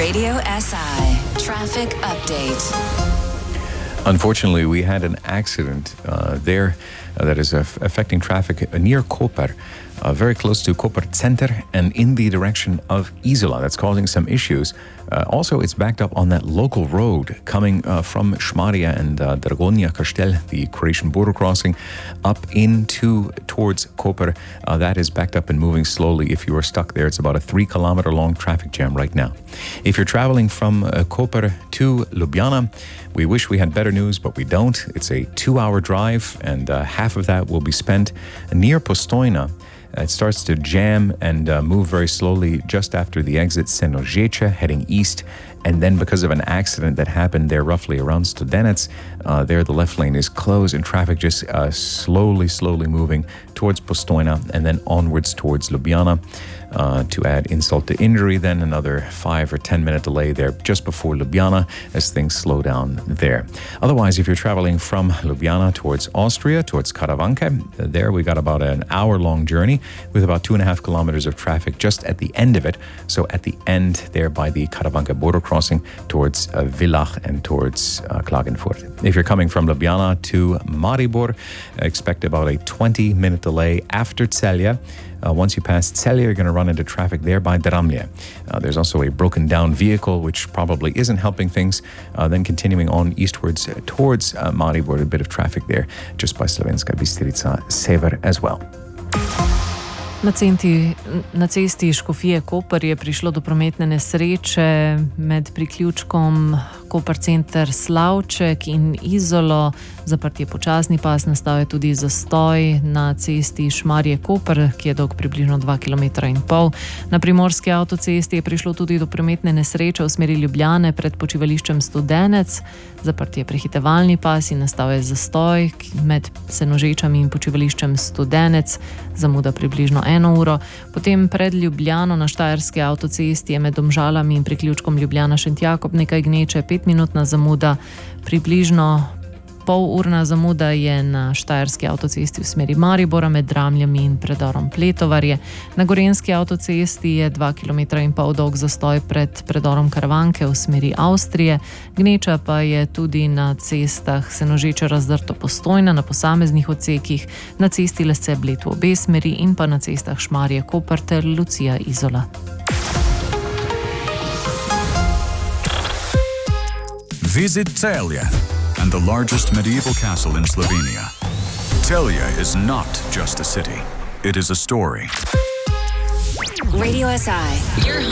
Radio SI Traffic Update. Unfortunately, we had an accident there that is affecting traffic near Koper, very close to Koper Center and in the direction of Isola. That's causing some issues. Also, it's backed up on that local road coming from Șmaria and Dragonia Castel, the Croatian border crossing, up towards Koper. That is backed up and moving slowly. If you are stuck there, it's about a 3-kilometer long traffic jam right now. If you're traveling from Koper to Ljubljana, we wish we had better news, but we don't. It's a 2-hour drive, and half of that will be spent near Postojna. It starts to jam and move very slowly just after the exit Senožeče, heading east. And then because of an accident that happened there roughly around Studenec, there the left lane is closed and traffic just slowly moving towards Postojna and then onwards towards Ljubljana. To add insult to injury, then another 5 or 10 minute delay there just before Ljubljana as things slow down there. Otherwise, if you're traveling from Ljubljana towards Austria, towards Karavanke, there we got about an hour-long journey with about 2.5 kilometers of traffic just at the end of it. So at the end there by the Karavanke border crossing towards Villach and towards Klagenfurt. If you're coming from Ljubljana to Maribor, expect about a 20-minute delay after Celje. Once you pass Celje, you're going to run into traffic there by Dramlje. There's also a broken down vehicle, which probably isn't helping things. Then continuing on eastwards towards Maribor, a bit of traffic there just by Slovenska Bistrica Sever as well. Na cesti Škofije Koper je prišlo do prometne nesreče med priključkom Koper Center Slavček in Izolo. Zaprt je počasni pas, nastal je tudi zastoj na cesti Šmarje Koper, ki je dolg približno 2,5 km. Na primorski avtocesti je prišlo tudi do prometne nesreče v smeri Ljubljane pred počivališčem Studenec. Zaprt je prehitevalni pas in nastal je zastoj med Senožečami in počivališčem Studenec, zamuda približno 1 uro. Potem pred Ljubljano na štajerski avtocesti je med Domžalami in priključkom Ljubljana-Šentjakob nekaj gneče, 5-minutna zamuda, približno pol-urna zamuda je na štajerski avtocesti v smeri Maribora med Dramljami in predorom Pletovarje. Na gorenjski avtocesti je 2,5 km dolg zastoj pred predorom Karavanke v smeri Avstrije. Gneča pa je tudi na cestah Senožeče Razdrto Postojna na posameznih odsekih, na cesti Lesce Bled v obe smeri in pa na cestah Šmarje Koper ter Lucija Izola. Visit Celje and the largest medieval castle in Slovenia. Celje is not just a city, it is a story. Radio SI.